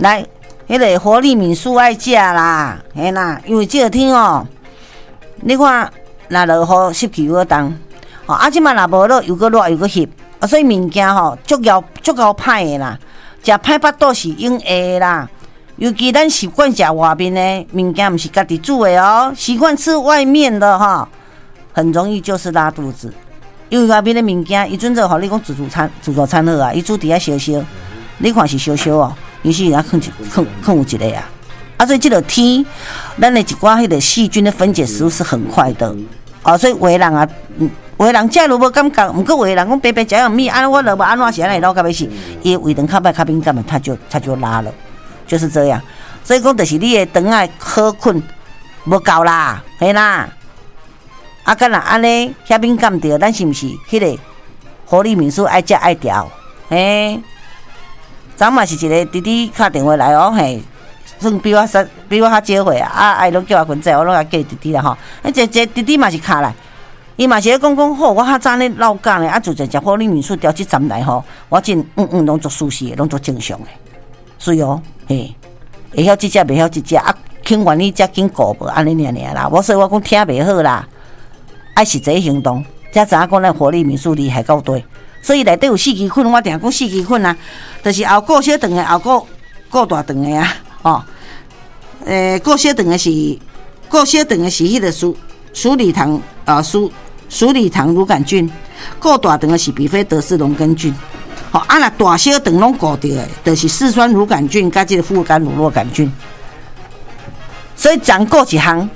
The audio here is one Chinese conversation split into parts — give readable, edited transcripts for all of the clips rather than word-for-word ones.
来，迄个活力敏素爱食啦，嘿啦，因为这个天哦，你看，若落雨湿气又重，啊，即摆若无落又搁热又搁湿，所以物件吼足够歹的啦，食歹腹肚是用下的啦。尤其咱习惯食外面的物件，不是家己煮的哦，习惯吃外面的哈，很容易就是拉肚子。因为外面的物件，伊准做互你讲自助餐好啊，伊煮伫遐烧烧，你看是烧烧哦，于是人放有一个啊。啊，所以这个天，咱的一寡迄个细菌的分解食物是很快的哦，所以有的人啊，有的人食都无感觉，毋过有的人讲白白食样米，安我落无安怎是安尼落到尾是，伊胃肠较歹较敏感的，他就拉了。就是这样，所以讲就是你的肠爱好困无够啦，嘿啦。啊，敢若安尼遐敏感着，咱是毋是迄个活力敏素爱食爱调？嘿，昨嘛是一个弟弟打电话来哦，嘿，算比我较少岁啊，爱拢叫我分仔，我拢甲叫弟弟啦吼。这弟弟嘛是卡来，伊嘛是咧讲好，我较早咧老讲咧，啊，就食活力敏素调这站来吼，我真拢做舒适的，拢做正常的。是哦，嘿，会晓即只，袂晓即只，啊，轻原理才紧顾无，安尼尔啦。所以我讲听袂好啦，爱实际行动，才知影讲咱活力敏素厉害到底。所以内底有四支菌，我定讲四支菌啊，就是后顾小肠的，后顾大肠的啊，哦，顾小肠的是迄个鼠李糖啊，鼠李糖乳杆菌，顾大肠的是比菲德氏龙根菌。哦，啊，若大小肠拢顾着的，就是嗜酸乳杆菌甲这个副甘乳酪杆菌，所以长顾一项，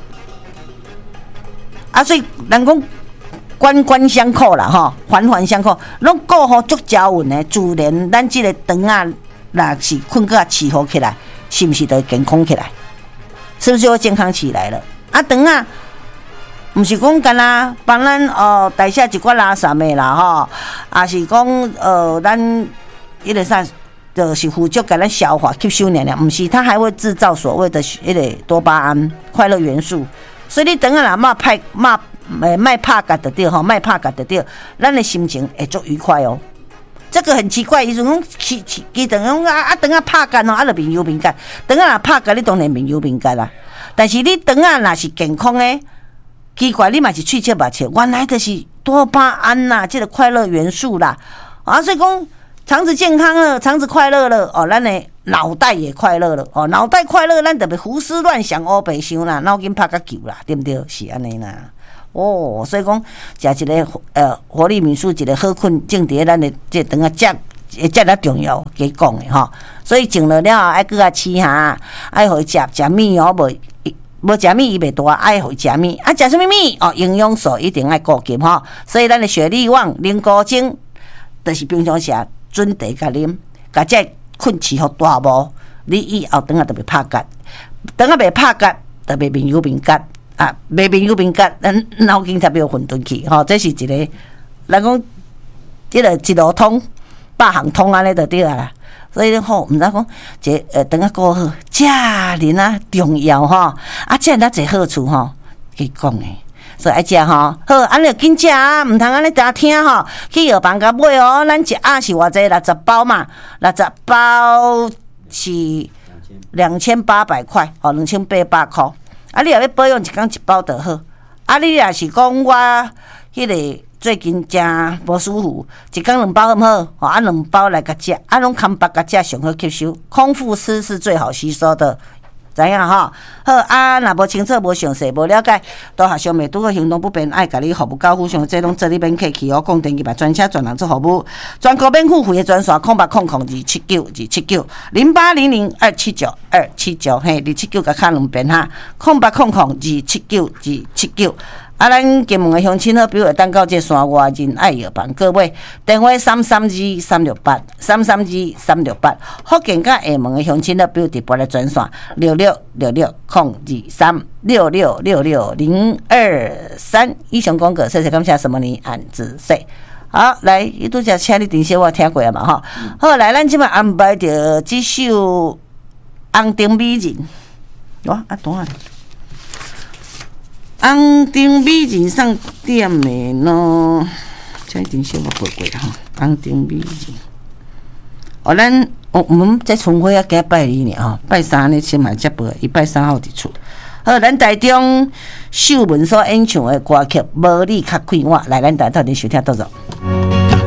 啊，所以人讲官相扣啦，吼，环相扣，拢顾好足交稳的，自然咱这个肠啊，若是困个起好起来，是不是就健康起来？是不是就健康起来了？啊，肠啊。毋是讲干啦，帮咱代谢一寡垃圾的啦吼，也是讲咱迄个啥，就是负责给咱消化吸收能量，毋是，它还会制造所谓的迄个多巴胺快乐元素。所以你等下啦，莫拍甲得到吼，莫拍甲得到，咱的心情会足愉快哦。这个很奇怪，伊就讲其等啊等下拍干哦，啊就面油敏感，等下若拍干你当然面油敏感啦。但是你等下若是健康的。奇怪，你嘛是喙切目切，原来就是多巴胺啦，这个快乐元素啦，啊，所以讲肠子健康了，肠子快乐了，哦，咱的脑袋也快乐了，哦，脑袋快乐，咱就别胡思乱想，黑白想啦，脑筋拍较久啦，对不对？是安尼啦，哦，所以讲食一个活力敏素，一个好困，正伫咱的这肠啊遮了重要，加讲的吼，所以静了后，爱搁饲下，爱互伊食米哦，无食米伊袂大，爱互伊食米。啊，食什么米？哦，营养素一定爱顾及吼。所以咱的雪力旺、灵菇精，就是平常时准茶甲啉，甲这困起互大无，你以后等下就袂拍嗝，等下袂拍嗝，就袂面有敏感啊，袂面有敏感，咱脑筋才袂有混沌去吼。这是一个，人讲，这个一路通百行通安尼就对啦。所以吼，毋知讲这等下过好，食人啊重要吼，啊，食哪侪好处吼，去讲诶。所以爱食吼，好，安尼紧食啊，毋通安尼常听吼，去药房甲买哦。咱一盒是偌济？60包嘛，60包是2800块，哦，2800块。啊，你若要保养一工一包就好。啊，你若是讲我迄个。最近真无舒服，一工2包好毋好？哦，啊2包来甲食，啊拢空白甲食上好吸收，空腹吃是最好吸收的，知影吼？好啊，若无清楚、无详细、无了解，都学上袂拄个行动不便，爱甲你服务交付上，这拢做你免客气哦。讲电话专车专人做服务，全国免付费的专线0800279279 0800279279嘿，279甲卡2遍哈，0800279279。啊，咱金门的乡亲好朋友等到这山外人爱药房各位电话332-368，福建甲厦门的乡亲好朋友直拨来专线6666-023，以上广告，谢谢感谢什么呢？安子说。好，来，伊拄则请你电视我听过啊嘛吼。好，来，咱即摆安排着这首《红灯美人》。哇，啊，等下。红灯美人上点的咯，这电视我背过吼。红灯美人，哦，咱哦，我们在春晖啊，给他拜礼呢哈，拜三呢先买接报，伊拜3号伫厝。好，咱台中秀文所演唱的歌曲《无你较快活》，来咱台头嚟收听，多少？